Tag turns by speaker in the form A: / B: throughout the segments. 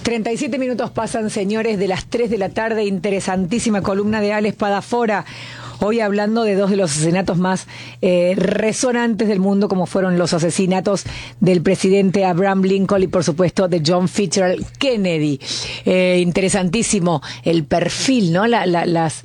A: 37 minutos pasan, señores, de las 3 de la tarde. Interesantísima columna de Ale Spadafora. Hoy hablando de dos de los asesinatos más resonantes del mundo, como fueron los asesinatos del presidente Abraham Lincoln y, por supuesto, de John Fitzgerald Kennedy. Interesantísimo el perfil, ¿no? Las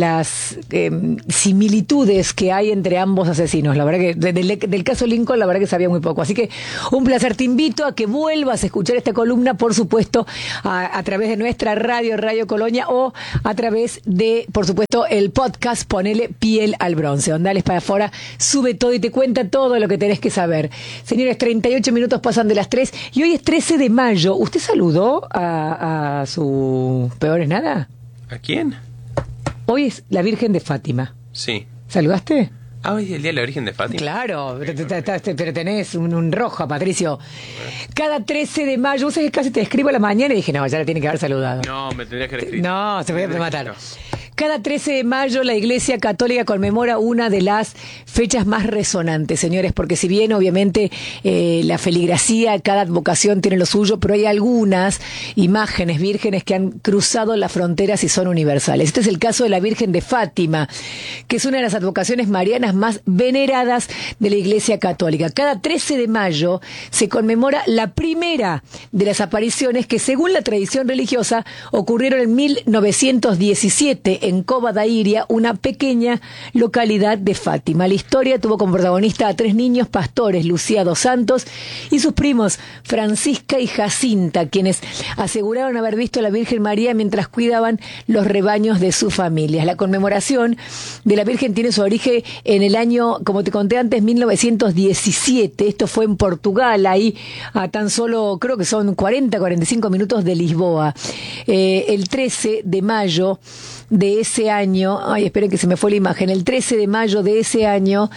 A: similitudes que hay entre ambos asesinos. La verdad que del caso Lincoln, la verdad que sabía muy poco. Así que un placer. Te invito a que vuelvas a escuchar esta columna, por supuesto, a través de nuestra radio, Radio Colonia, o a través de, por supuesto, el podcast Ponele Piel al Bronce, donde Ale Spadafora sube todo y te cuenta todo lo que tenés que saber. Señores, 38 minutos pasan de las 3 y hoy es 13 de mayo. ¿Usted saludó a su peor es nada?
B: ¿A quién?
A: Hoy es la Virgen de Fátima.
B: Sí.
A: ¿Saludaste?
B: Ah, hoy es el día de la Virgen de Fátima.
A: Claro, pero tenés un rojo, Patricio. Cada 13 de mayo, vos sabés que casi te escribo a la mañana y dije, no, ya la tiene que haber saludado.
B: No, me tendrías que haber escrito.
A: No, se voy a matar.
B: No.
A: Cada 13 de mayo la Iglesia Católica conmemora una de las fechas más resonantes, señores, porque si bien obviamente la feligresía, cada advocación tiene lo suyo, pero hay algunas imágenes vírgenes que han cruzado las fronteras y son universales. Este es el caso de la Virgen de Fátima, que es una de las advocaciones marianas más veneradas de la Iglesia Católica. Cada 13 de mayo se conmemora la primera de las apariciones que, según la tradición religiosa, ocurrieron en 1917 en Cova da Iria, una pequeña localidad de Fátima. La historia tuvo como protagonista a tres niños pastores, Lucía dos Santos y sus primos Francisca y Jacinta, quienes aseguraron haber visto a la Virgen María mientras cuidaban los rebaños de sus familias. La conmemoración de la Virgen tiene su origen en el año, como te conté antes, 1917. Esto fue en Portugal, ahí a tan solo, creo que son 45 minutos de Lisboa. El 13 de mayo de ese año, ay, esperen que se me fue la imagen, el 13 de mayo de ese año,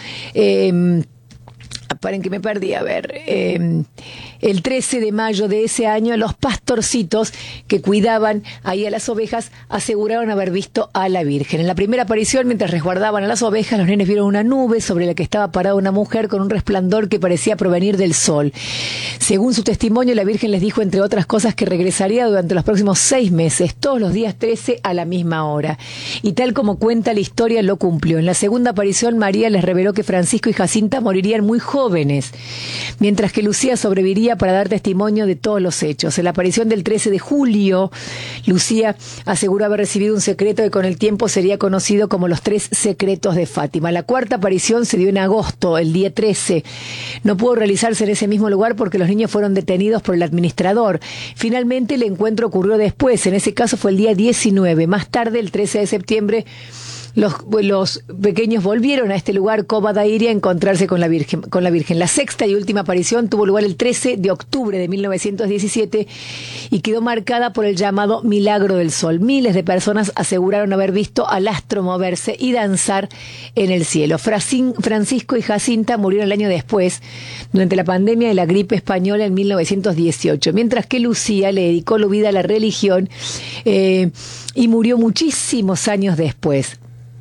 A: paren que me perdí, a ver, el 13 de mayo de ese año, los pastorcitos que cuidaban ahí a las ovejas aseguraron haber visto a la Virgen. En la primera aparición, mientras resguardaban a las ovejas, los nenes vieron una nube sobre la que estaba parada una mujer con un resplandor que parecía provenir del sol. Según su testimonio, la Virgen les dijo, entre otras cosas, que regresaría durante los próximos 6 meses, todos los días 13 a la misma hora. Y tal como cuenta la historia, lo cumplió. En la segunda aparición, María les reveló que Francisco y Jacinta morirían muy jóvenes, mientras que Lucía sobreviviría para dar testimonio de todos los hechos. En la aparición del 13 de julio, Lucía aseguró haber recibido un secreto que con el tiempo sería conocido como los 3 secretos de Fátima. La cuarta aparición se dio en agosto, el día 13. No pudo realizarse en ese mismo lugar porque los niños fueron detenidos por el administrador. Finalmente el encuentro ocurrió después, en ese caso fue el día 19. Más tarde, el 13 de septiembre, los pequeños volvieron a este lugar, Cova da Iria, a encontrarse con la Virgen. La sexta y última aparición tuvo lugar el 13 de octubre de 1917 y quedó marcada por el llamado Milagro del Sol. Miles de personas aseguraron haber visto al astro moverse y danzar en el cielo. Francisco y Jacinta murieron el año después, durante la pandemia de la gripe española en 1918, mientras que Lucía le dedicó la vida a la religión y murió muchísimos años después.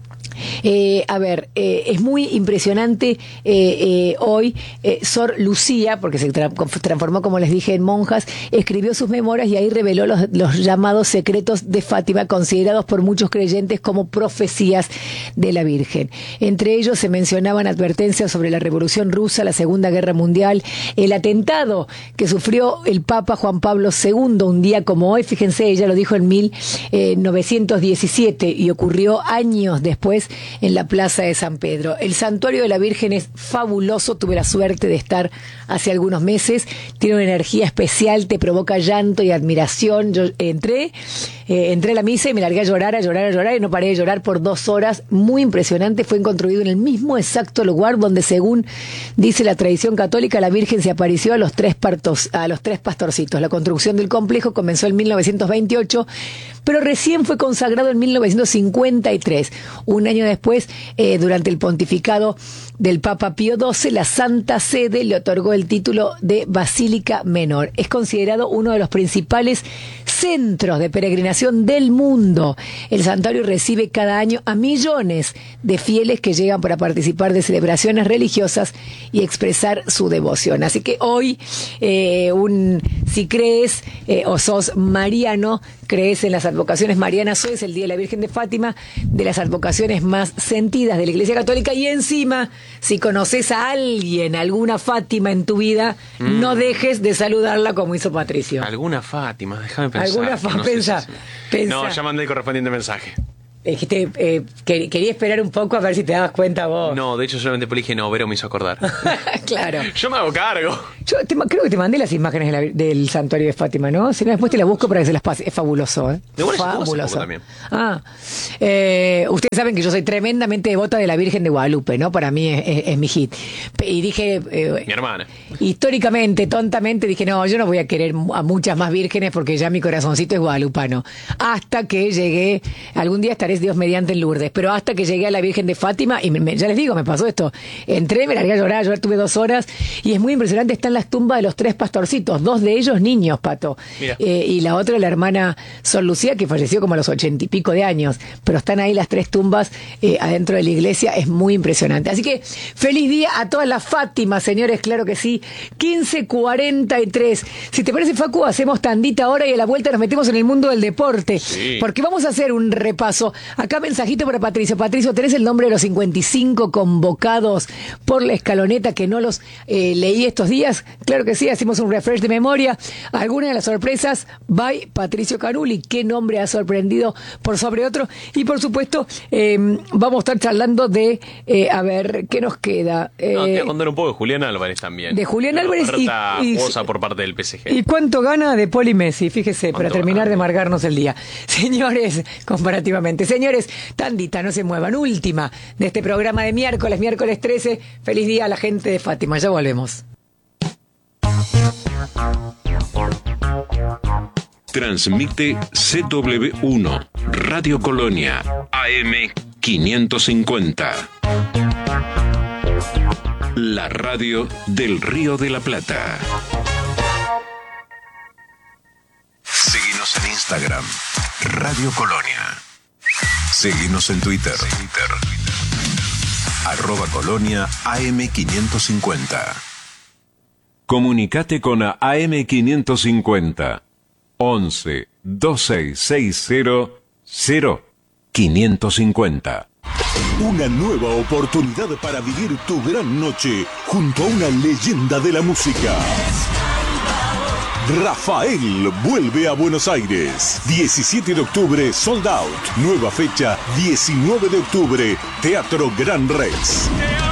A: Es muy impresionante hoy. Sor Lucía, porque se transformó, como les dije, en monjas, escribió sus memorias y ahí reveló los llamados secretos de Fátima, considerados por muchos creyentes como profecías de la Virgen. Entre ellos se mencionaban advertencias sobre la Revolución Rusa, la Segunda Guerra Mundial, el atentado que sufrió el Papa Juan Pablo II un día como hoy. Fíjense, ella lo dijo en 1917 y ocurrió años después en la Plaza de San Pedro. El santuario de la Virgen es fabuloso. Tuve la suerte de estar hace algunos meses. Tiene una energía especial, te provoca llanto y admiración. Yo entré a la misa y me largué a llorar y no paré de llorar por 2 horas. Muy impresionante. Fue construido en el mismo exacto lugar donde, según dice la tradición católica, la Virgen se apareció a los tres pastorcitos. La construcción del complejo comenzó en 1928, pero recién fue consagrado en 1953. Un año después, durante el pontificado del Papa Pío XII, la Santa Sede le otorgó el título de Basílica Menor. Es considerado uno de los principales centros de peregrinación del mundo. El santuario recibe cada año a millones de fieles que llegan para participar de celebraciones religiosas y expresar su devoción. Así que hoy, si crees o sos mariano, crees en las advocaciones marianas, hoy es el Día de la Virgen de Fátima, de las advocaciones más sentidas de la Iglesia Católica, y encima, si conoces a alguien, alguna Fátima en tu vida, no dejes de saludarla como hizo Patricio.
B: Alguna Fátima, déjame pensar.
A: ¿Alguna Fátima?
B: No, ya mandé el correspondiente mensaje.
A: Dijiste, quería esperar un poco a ver si te dabas cuenta vos.
B: No, de hecho solamente por dije no, Vero me hizo acordar.
A: Claro.
B: Yo me hago cargo.
A: Yo creo que te mandé las imágenes del santuario de Fátima, ¿no? Si no, después te las busco para que se las pase. Es fabuloso, ¿eh?
B: Fabuloso también.
A: Ustedes saben que yo soy tremendamente devota de la Virgen de Guadalupe, ¿no? Para mí es mi hit. Y dije...
B: mi hermana.
A: Históricamente, tontamente, dije, no, yo no voy a querer a muchas más vírgenes porque ya mi corazoncito es guadalupano. Hasta que llegué, algún día estaré Dios mediante en Lourdes, pero hasta que llegué a la Virgen de Fátima, y ya les digo, me pasó esto. Entré, me largué a llorar tuve 2 horas, y es muy impresionante, están las tumbas de los 3 pastorcitos, 2 de ellos niños, Pato. Y la otra, la hermana Sor Lucía, que falleció como a los 80 y pico de años, pero están ahí las 3 tumbas adentro de la iglesia, es muy impresionante. Así que, feliz día a todas las Fátimas, señores, claro que sí. 15:43. Si te parece, Facu, hacemos tandita ahora y a la vuelta nos metemos en el mundo del deporte.
B: Sí.
A: Porque vamos a hacer un repaso. Acá mensajito para Patricio. Patricio, ¿tenés el nombre de los 55 convocados por la escaloneta que no los leí estos días? Claro que sí, hacemos un refresh de memoria. Algunas de las sorpresas, by Patricio Canuli. ¿Qué nombre ha sorprendido por sobre otro? Y por supuesto, vamos a estar charlando de, a ver, ¿qué nos queda?
B: Te voy a contar un poco de Julián Álvarez también.
A: De Julián Álvarez
B: y Osa por parte del PSG.
A: ¿Y cuánto gana de Poli Messi? Fíjese, para terminar de amargarnos el día. Señores, comparativamente. Señores, tandita, no se muevan. Última de este programa de miércoles 13. Feliz día a la gente de Fátima. Ya volvemos.
C: Transmite CW1, Radio Colonia, AM 550. La radio del Río de la Plata. Seguinos en Instagram, Radio Colonia. Seguinos en Twitter. @Colonia AM550. Comunicate con AM550. 11 2660 0550. Una nueva oportunidad para vivir tu gran noche junto a una leyenda de la música. Rafael vuelve a Buenos Aires. 17 de octubre, sold out. Nueva fecha, 19 de octubre, Teatro Gran Rex.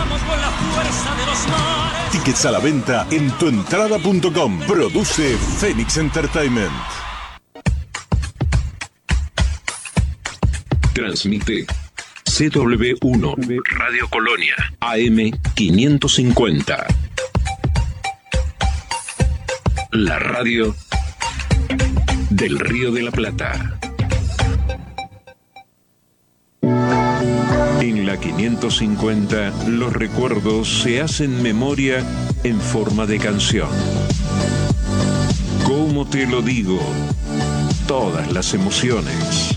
C: Tickets a la venta en tuentrada.com. Produce Phoenix Entertainment. Transmite CW1, Radio Colonia, AM 550. La radio del Río de la Plata. En la 550, los recuerdos se hacen memoria en forma de canción. ¿Cómo te lo digo? Todas las emociones.